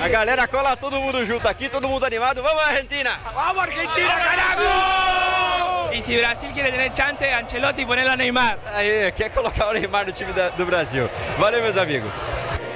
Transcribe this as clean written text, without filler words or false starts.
A galera cola todo mundo junto aqui, todo mundo animado. Vamos Argentina! Vamos Argentina, carajo! Y si Brasil quiere tener chance, Ancelotti ponerlo a Neymar. Aí, quer colocar o Neymar no time do Brasil. Valeu, meus amigos.